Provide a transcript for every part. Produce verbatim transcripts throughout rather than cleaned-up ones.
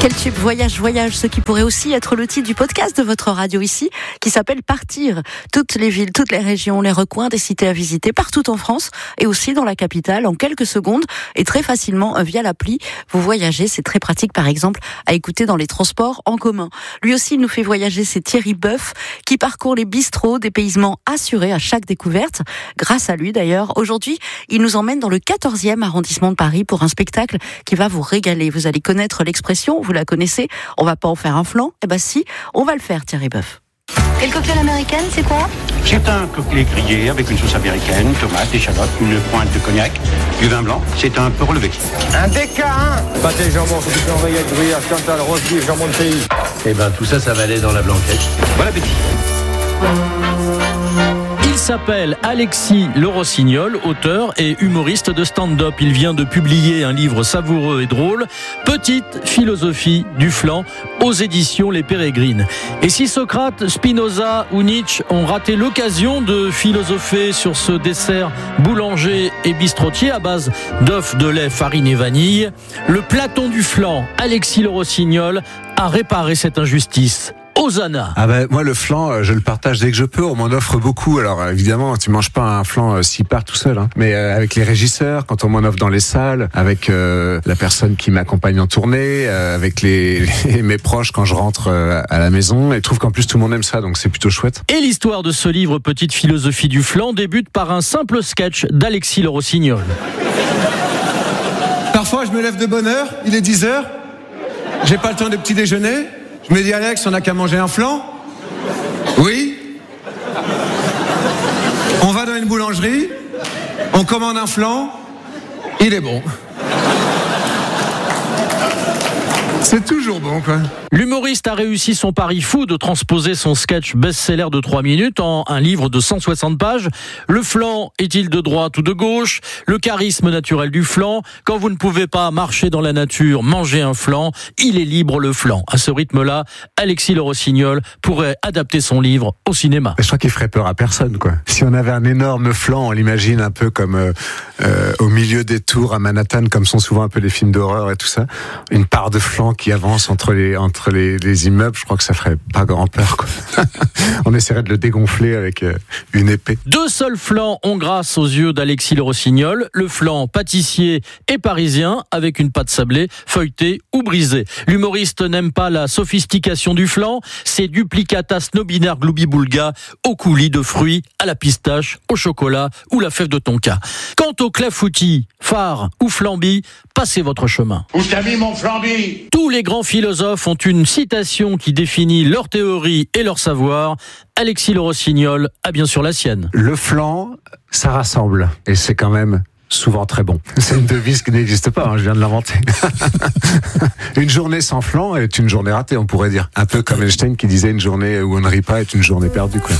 Quel tube, voyage, voyage, ce qui pourrait aussi être le titre du podcast de votre radio ici, qui s'appelle Partir. Toutes les villes, toutes les régions, les recoins des cités à visiter partout en France et aussi dans la capitale en quelques secondes et très facilement via l'appli. Vous voyagez, c'est très pratique par exemple à écouter dans les transports en commun. Lui aussi il nous fait voyager, c'est Thierry Boeuf qui parcourt les bistrots, dépaysement assuré à chaque découverte. Grâce à lui d'ailleurs, aujourd'hui il nous emmène dans le quatorzième arrondissement de Paris pour un spectacle qui va vous régaler. Vous allez connaître l'expression, vous la connaissez, on va pas en faire un flan. Eh ben si, on va le faire Thierry Boeuf. Et le cocktail américaine, c'est quoi? C'est un cocktail grillé avec une sauce américaine, tomates, échalotes, une pointe de cognac, du vin blanc. C'est un peu relevé. Un D K un pâté jambon, c'est du envoyé de gruyère, Chantal, rose beef, jambon de pays. Eh ben tout ça, ça va aller dans la blanquette. Bon appétit. Il s'appelle Alexis Le Rossignol, auteur et humoriste de stand-up. Il vient de publier un livre savoureux et drôle, Petite philosophie du flan, aux éditions Les Pérégrines. Et si Socrate, Spinoza ou Nietzsche ont raté l'occasion de philosopher sur ce dessert boulanger et bistrotier à base d'œufs, de lait, farine et vanille, le Platon du flan, Alexis Le Rossignol, a réparé cette injustice. Hosanna. Ah ben moi le flan je le partage dès que je peux, on m'en offre beaucoup. Alors évidemment tu manges pas un flan euh, s'il part tout seul hein. Mais euh, avec les régisseurs, quand on m'en offre dans les salles, avec euh, la personne qui m'accompagne en tournée, euh, avec les, les mes proches quand je rentre euh, à la maison, et je trouve qu'en plus tout le monde aime ça, donc c'est plutôt chouette. Et l'histoire de ce livre Petite philosophie du flan débute par un simple sketch d'Alexis Le Rossignol. Parfois je me lève de bonne heure, il est dix heures, j'ai pas le temps de petit déjeuner. Je me dis, Alex, on n'a qu'à manger un flan? Oui. On va dans une boulangerie, on commande un flan, il est bon. C'est toujours bon, quoi. L'humoriste a réussi son pari fou de transposer son sketch best-seller de trois minutes en un livre de cent soixante pages. Le flan est-il de droite ou de gauche? Le charisme naturel du flan. Quand vous ne pouvez pas marcher dans la nature, manger un flan. Il est libre le flan. À ce rythme-là, Alexis Le Rossignol pourrait adapter son livre au cinéma. Je crois qu'il ferait peur à personne, quoi. Si on avait un énorme flan, on l'imagine un peu comme euh, euh, au milieu des tours à Manhattan, comme sont souvent un peu les films d'horreur et tout ça. Une part de flan qui avance entre les entre les, les immeubles, je crois que ça ferait pas grand peur, quoi. On essaierait de le dégonfler avec euh, une épée. Deux seuls flans ont grâce aux yeux d'Alexis Le Rossignol, le flan pâtissier et parisien avec une pâte sablée, feuilletée ou brisée. L'humoriste n'aime pas la sophistication du flan, ses duplicata snobinaires gloubi-boulga au coulis de fruits, à la pistache, au chocolat ou la fève de tonka. Quant au clafoutis, phare ou flambi, passez votre chemin. Où t'as mis mon flambi? Tous les grands philosophes ont une citation qui définit leur théorie et leur savoir. Alexis Le Rossignol a bien sûr la sienne. Le flan, ça rassemble. Et c'est quand même souvent très bon. C'est une devise qui n'existe pas, hein, je viens de l'inventer. Une journée sans flan est une journée ratée, on pourrait dire. Un peu comme Einstein qui disait une journée où on ne rit pas est une journée perdue, quoi.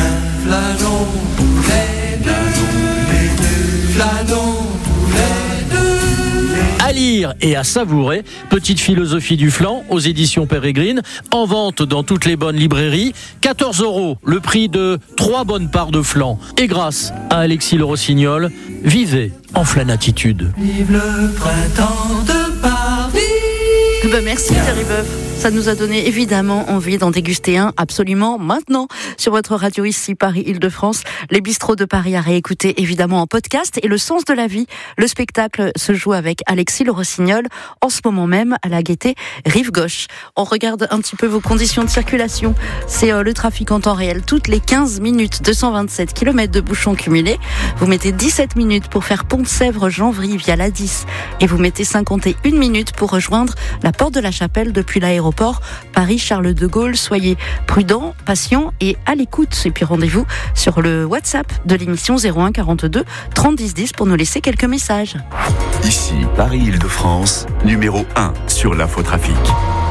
À lire et à savourer, Petite philosophie du flan aux éditions Pérégrines, en vente dans toutes les bonnes librairies. quatorze euros, le prix de trois bonnes parts de flan. Et grâce à Alexis Le Rossignol, vivez en flanatitude. Vive le printemps de Paris. Ben merci Thierry Boeuf. Ça nous a donné évidemment envie d'en déguster un absolument maintenant sur votre radio ici, Paris-Île-de-France. Les bistrots de Paris à réécouter évidemment en podcast. Et le sens de la vie, le spectacle se joue avec Alexis Le Rossignol en ce moment même à la Gaîté Rive Gauche. On regarde un petit peu vos conditions de circulation. C'est euh, le trafic en temps réel. Toutes les quinze minutes, deux cent vingt-sept kilomètres de bouchons cumulés. Vous mettez dix-sept minutes pour faire Pont-de-Sèvres-Janvry via l'A dix. Et vous mettez cinquante et une minutes pour rejoindre la Porte de la Chapelle depuis l'aéroport Paris-Charles de Gaulle. Soyez prudents, patients et à l'écoute. Et puis rendez-vous sur le WhatsApp de l'émission zéro un quarante-deux trente dix dix pour nous laisser quelques messages. Ici, Paris-Île-de-France, numéro un sur l'infotrafic.